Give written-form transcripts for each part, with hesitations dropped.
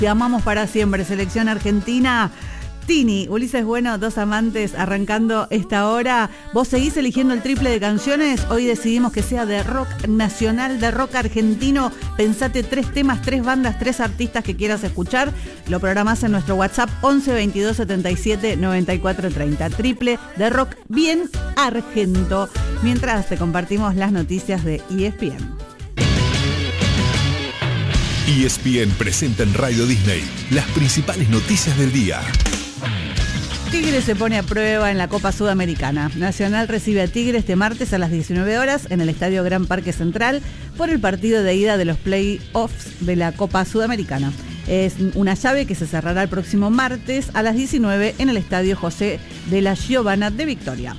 Te amamos para siempre, selección argentina. Tini, Ulises Bueno, dos amantes arrancando esta hora. ¿Vos seguís eligiendo el triple de canciones? Hoy decidimos que sea de rock nacional, de rock argentino. Pensate 3 temas, 3 bandas, 3 artistas que quieras escuchar. Lo programás en nuestro WhatsApp 11 22 77 94 30. Triple de rock bien argento. Mientras te compartimos las noticias de ESPN. ESPN presenta en Radio Disney las principales noticias del día. Tigre se pone a prueba en la Copa Sudamericana. Nacional recibe a Tigre este martes a las 19 horas en el Estadio Gran Parque Central por el partido de ida de los play-offs de la Copa Sudamericana. Es una llave que se cerrará el próximo martes a las 19 en el Estadio José de la Giovana de Victoria.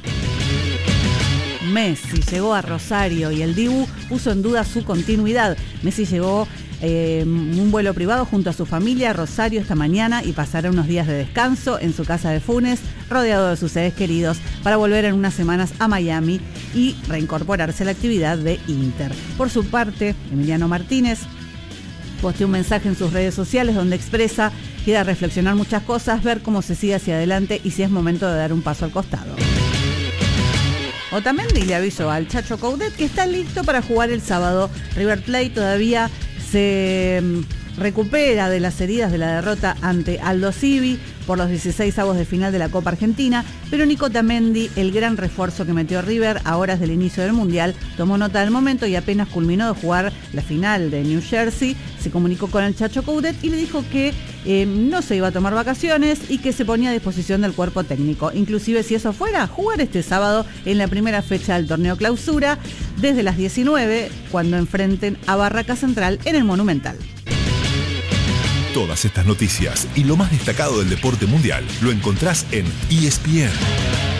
Messi llegó a Rosario y el Dibu puso en duda su continuidad. Messi llegó un vuelo privado junto a su familia a Rosario esta mañana y pasará unos días de descanso en su casa de Funes, rodeado de sus seres queridos, para volver en unas semanas a Miami y reincorporarse a la actividad de Inter. Por su parte, Emiliano Martínez posteó un mensaje en sus redes sociales donde expresa que quiere reflexionar muchas cosas, ver cómo se sigue hacia adelante y si es momento de dar un paso al costado. Otamendi le avisó al Chacho Coudet que está listo para jugar el sábado. River Plate todavía se recupera de las heridas de la derrota ante Aldo Civi por los 16avos de final de la Copa Argentina, pero Nico Otamendi, el gran refuerzo que metió River a horas del inicio del Mundial, tomó nota del momento y apenas culminó de jugar la final de New Jersey, se comunicó con el Chacho Coudet y le dijo que no se iba a tomar vacaciones y que se ponía a disposición del cuerpo técnico, inclusive si eso fuera, jugar este sábado en la primera fecha del torneo Clausura desde las 19, cuando enfrenten a Barraca Central en el Monumental. Todas estas noticias y lo más destacado del deporte mundial lo encontrás en ESPN.